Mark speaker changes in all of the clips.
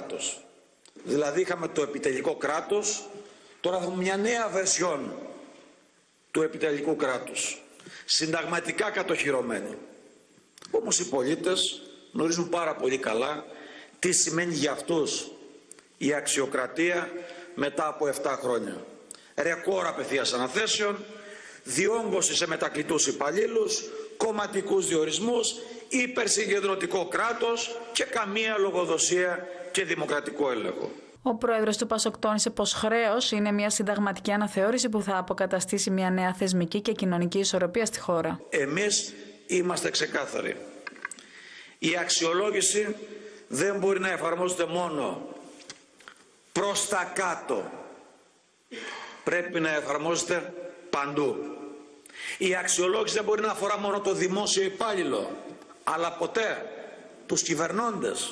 Speaker 1: κράτος. Δηλαδή είχαμε το επιτελικό κράτος, τώρα έχουμε μια νέα βερσιόν του επιτελικού κράτους, συνταγματικά κατοχυρωμένη. Όμως οι πολίτες γνωρίζουν πάρα πολύ καλά τι σημαίνει για αυτούς η αξιοκρατία μετά από 7 χρόνια. Ρεκόρ απευθείας αναθέσεων, διόγκωση σε μετακλητούς υπαλλήλους, κομματικούς διορισμούς, υπερσυγκεντρωτικό κράτος και καμία λογοδοσία και δημοκρατικό έλεγχο.
Speaker 2: Ο πρόεδρος του ΠΑΣΟΚ τόνισε πως χρέος είναι μια συνταγματική αναθεώρηση που θα αποκαταστήσει μια νέα θεσμική και κοινωνική ισορροπία στη χώρα.
Speaker 1: Εμείς είμαστε ξεκάθαροι. Η αξιολόγηση δεν μπορεί να εφαρμόζεται μόνο προς τα κάτω. Πρέπει να εφαρμόζεται παντού. Η αξιολόγηση δεν μπορεί να αφορά μόνο το δημόσιο υπάλληλο, αλλά ποτέ τους κυβερνώντες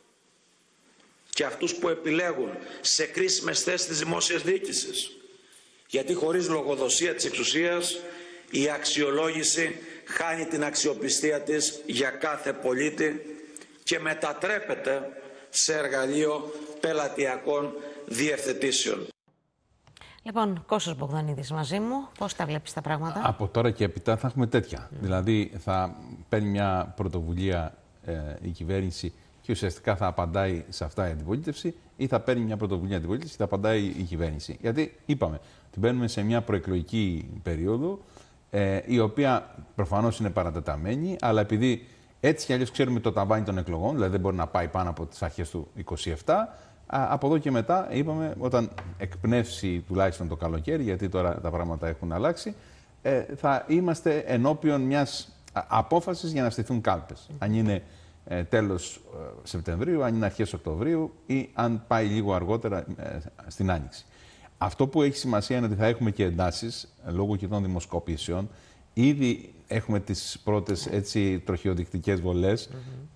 Speaker 1: και αυτούς που επιλέγουν σε κρίσιμες θέσεις της δημόσιας διοίκησης. Γιατί χωρίς λογοδοσία της εξουσίας η αξιολόγηση χάνει την αξιοπιστία της για κάθε πολίτη και μετατρέπεται σε εργαλείο πελατειακών διευθετήσεων.
Speaker 3: Λοιπόν, Κώστας Μπογδανίδης μαζί μου. Πώς τα βλέπεις τα πράγματα?
Speaker 4: Από τώρα και έπειτα θα έχουμε τέτοια. Δηλαδή θα παίρνει μια πρωτοβουλία η κυβέρνηση και ουσιαστικά θα απαντάει σε αυτά η αντιπολίτευση, ή θα παίρνει μια πρωτοβουλία αντιπολίτευση και θα απαντάει η κυβέρνηση. Γιατί είπαμε ότι μπαίνουμε σε μια προεκλογική περίοδο, η οποία προφανώς είναι παρατεταμένη, αλλά επειδή έτσι κι αλλιώς ξέρουμε το ταβάνι των εκλογών, δηλαδή δεν μπορεί να πάει πάνω από τις αρχές του 27, από εδώ και μετά είπαμε, όταν εκπνεύσει τουλάχιστον το καλοκαίρι, γιατί τώρα τα πράγματα έχουν αλλάξει, θα είμαστε ενώπιον μιας απόφασης για να στηθούν κάλπες. Αν είναι τέλος Σεπτεμβρίου, αν είναι αρχές Οκτωβρίου ή αν πάει λίγο αργότερα στην Άνοιξη. Αυτό που έχει σημασία είναι ότι θα έχουμε και εντάσεις λόγω και των δημοσκοπήσεων. Ήδη έχουμε τις πρώτες τροχιοδεικτικές βολές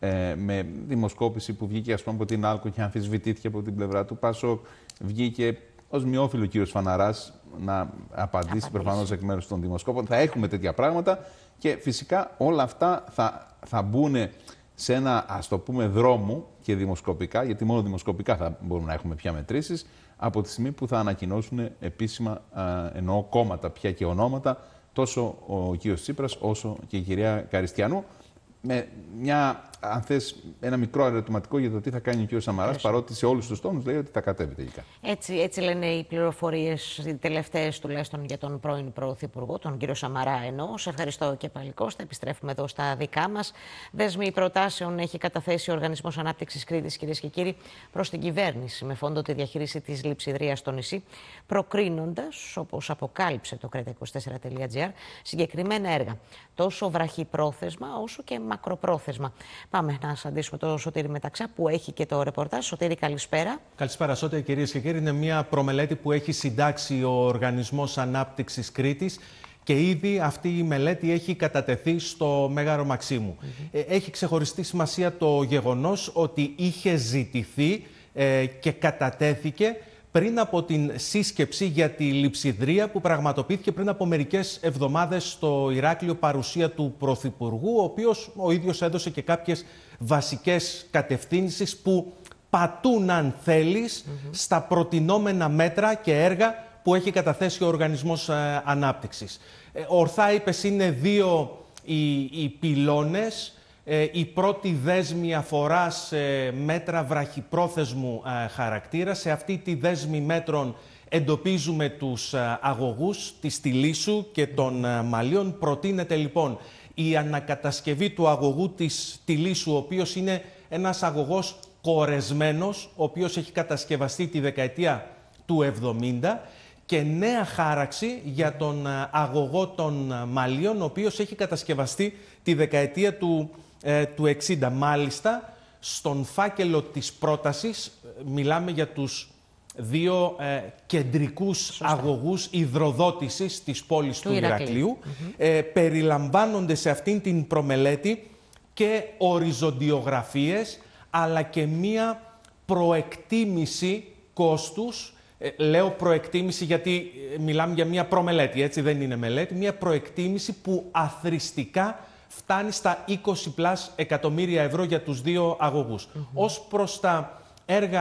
Speaker 4: με δημοσκόπηση που βγήκε από την ΑΛΚΟ και αμφισβητήθηκε από την πλευρά του ΠΑΣΟΚ. Βγήκε ως μειόφιλο ο κύριος Φαναράς να απαντήσει προφανώς εκ μέρους των δημοσκόπων. Θα έχουμε τέτοια πράγματα και φυσικά όλα αυτά θα μπουν σε ένα, ας το πούμε, δρόμο και δημοσκοπικά, γιατί μόνο δημοσκοπικά θα μπορούμε να έχουμε πια μετρήσεις, από τη στιγμή που θα ανακοινώσουν επίσημα, εννοώ κόμματα πια και ονόματα, τόσο ο κύριος Τσίπρας όσο και η κυρία Καριστιανού, με μια, αν θες, ένα μικρό ερωτηματικό για το τι θα κάνει ο κύριος Σαμαράς, παρότι σε όλους τους τόνους λέει ότι θα κατέβει τελικά.
Speaker 3: Έτσι λένε οι πληροφορίες, οι τελευταίες τουλάχιστον για τον πρώην Πρωθυπουργό, τον κύριο Σαμαρά εννοώ. Σε ευχαριστώ και πάλι, Κώστα. Επιστρέφουμε εδώ στα δικά μας. Δέσμη προτάσεων έχει καταθέσει ο Οργανισμός Ανάπτυξης Κρήτης, κυρίες και κύριοι, προς την κυβέρνηση, με φόντο τη διαχείριση της λειψιδρίας στο νησί, προκρίνοντας, όπως αποκάλυψε το creta24.gr, συγκεκριμένα έργα, τόσο βραχυπρόθεσμα όσο και μακροπρόθεσμα. Πάμε να συναντήσουμε τον Σωτήρη Μεταξά που έχει και το ρεπορτάζ. Σωτήρη, καλησπέρα.
Speaker 5: Καλησπέρα, Σωτήρη, κυρίες και κύριοι. Είναι μια προμελέτη που έχει συντάξει ο Οργανισμός Ανάπτυξης Κρήτης και ήδη αυτή η μελέτη έχει κατατεθεί στο Μέγαρο Μαξίμου. Έχει ξεχωριστή σημασία το γεγονός ότι είχε ζητηθεί και κατατέθηκε πριν από την σύσκεψη για τη λειψιδρία που πραγματοποιήθηκε πριν από μερικές εβδομάδες στο Ηράκλειο, παρουσία του Πρωθυπουργού, ο οποίος ο ίδιος έδωσε και κάποιες βασικές κατευθύνσεις που πατούν, αν θέλεις, στα προτινόμενα μέτρα και έργα που έχει καταθέσει ο Οργανισμός Ανάπτυξης. Ορθά είπες, είναι δύο οι πυλώνες. Η πρώτη δέσμη αφορά σε μέτρα βραχυπρόθεσμου χαρακτήρα. Σε αυτή τη δέσμη μέτρων εντοπίζουμε τους αγωγούς της Τιλίσσου και των Μαλίων. Προτείνεται λοιπόν η ανακατασκευή του αγωγού της Τιλίσσου, ο οποίος είναι ένας αγωγός κορεσμένος, ο οποίος έχει κατασκευαστεί τη δεκαετία του 70, και νέα χάραξη για τον αγωγό των Μαλίων, ο οποίος έχει κατασκευαστεί τη δεκαετία του 60. Μάλιστα, στον φάκελο της πρότασης μιλάμε για τους δύο κεντρικούς αγωγούς υδροδότησης της πόλης του Ηρακλείου. Περιλαμβάνονται σε αυτήν την προμελέτη και οριζοντιογραφίες, αλλά και μία προεκτίμηση κόστους. Λέω προεκτίμηση γιατί μιλάμε για μία προμελέτη, έτσι δεν είναι μελέτη. Μία προεκτίμηση που αθροιστικά φτάνει στα 20+ εκατομμύρια ευρώ για τους δύο αγωγούς. Ως προς τα έργα